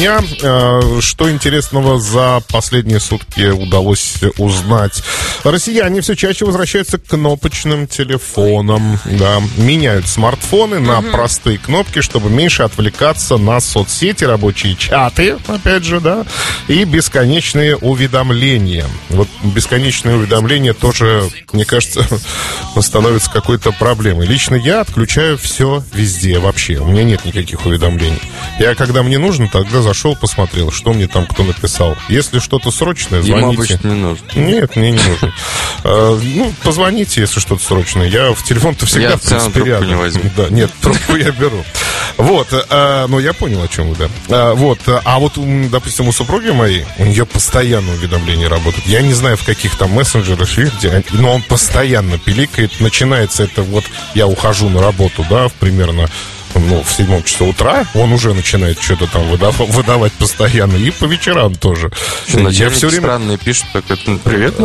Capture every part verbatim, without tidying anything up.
дня. Что интересного за последние сутки удалось узнать? Россияне все чаще возвращаются к кнопочным телефонам. Да, меняют смартфоны на угу. простые кнопки, чтобы меньше отвлекаться на соцсети, рабочие чаты, опять же, да, и бесконечные уведомления. Вот бесконечные уведомления тоже, мне кажется, становится какой-то проблемой. Лично я отключаю все везде вообще. У меня нет никаких уведомлений. Я, когда мне нужно, тогда зашел, посмотрел, что мне там кто написал. Если что-то срочное, звоните. Ему обычно не нужно. Нет, мне не нужно. А, ну, позвоните, если что-то срочное. Я в телефон-то всегда, я в принципе, рядом. Не возьму. Да, нет, трубку я беру. Вот, а, ну, я понял, о чем вы, да. А, вот, а вот, допустим, у супруги моей, у нее постоянно уведомления работают. Я не знаю, в каких там мессенджерах, где, но он постоянно пиликает. Начинается это вот, я ухожу на работу, да, примерно... Ну, в седьмом часу утра он уже начинает что-то там выдав- выдавать постоянно. И по вечерам тоже. Что, начальники все время... странные пишут, так это привет,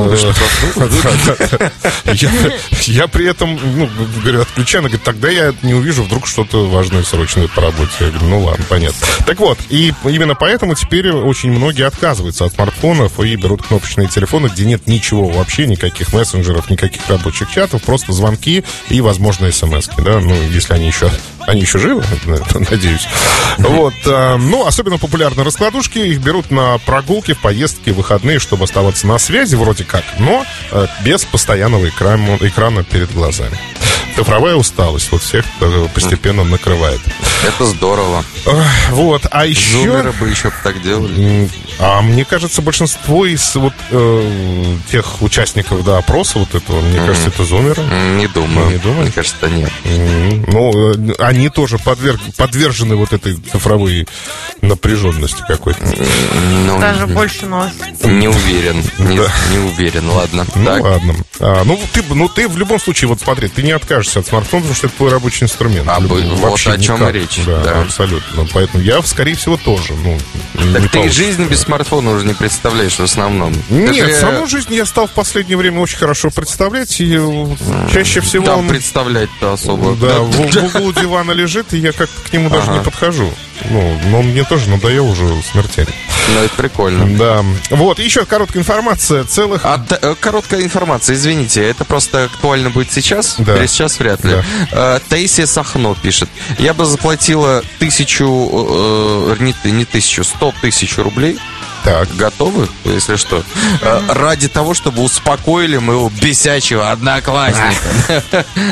Я при этом, ну, говорю, отключаю, она говорит, тогда я не увижу вдруг что-то важное, срочное по работе. Я говорю, ну ладно, понятно. Так вот, и именно поэтому теперь очень многие отказываются от смартфонов и берут кнопочные телефоны, где нет ничего вообще, никаких мессенджеров, никаких рабочих чатов, просто звонки и, возможно, смс-ки, да, ну, если они еще... Они еще живы, надеюсь. Вот, ну, особенно популярны раскладушки. Их берут на прогулки, в поездки, в выходные, чтобы оставаться на связи, вроде как, но без постоянного экрана, экрана перед глазами. Цифровая усталость вот всех постепенно накрывает. Это здорово. Вот, а еще... Зумеры бы еще так делали. А мне кажется, большинство из вот э, тех участников, да, опроса вот этого, мне mm-hmm. кажется, это зумеры. Не думаю. Не думаю? Мне кажется, нет. Mm-hmm. Ну, они тоже подверг... подвержены вот этой цифровой напряженности какой-то. Ну, даже больше нас. Не уверен. Не, да. не уверен, ладно. Ну, так. ладно. А, ну, ты, ну, ты в любом случае, вот смотри, ты не откажешься от смартфона, потому что это твой рабочий инструмент. А Люб... вот вообще о чем никак. и речь. Да, да, абсолютно. Поэтому я, скорее всего, тоже. Ну, так ты получится. Жизнь без смартфона уже не представляешь в основном. Нет, это... саму жизнь я стал в последнее время очень хорошо представлять. И чаще всего... Там он... представлять-то особо. Да, да. В, в углу дивана лежит, и я как-то к нему даже ага. не подхожу. Ну, но он мне тоже надоел уже смертельно. Ну, это прикольно. Да. Вот, еще короткая информация. Целых... А, т- короткая информация, извините, это просто актуально будет сейчас? Да. Или сейчас вряд ли. Да. Таисия Сахно пишет. Я бы заплатила тысячу, э, не, не тысячу, сто тысяч рублей. Так. Готовы, если что? Mm-hmm. Ради того, чтобы успокоили моего бесячего одноклассника.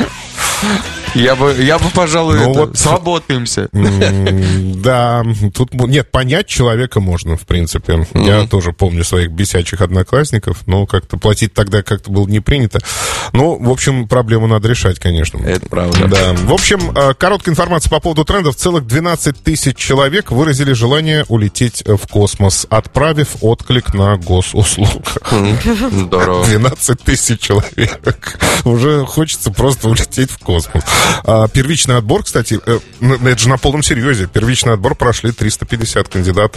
Я бы, я бы, пожалуй, ну, это, вот, сработаемся. Да, тут нет, понять человека можно, в принципе. Mm-hmm. Я тоже помню своих бесячих одноклассников, но как-то платить тогда как-то было не принято. Ну, в общем, проблему надо решать, конечно. Это правда. Да. В общем, короткая информация по поводу трендов. Целых двенадцать тысяч человек выразили желание улететь в космос, отправив отклик на госуслугу. Здорово. двенадцать тысяч человек. Уже хочется просто улететь в космос. А, первичный отбор, кстати, э, это же на полном серьезе. Первичный отбор прошли триста пятьдесят кандидатов.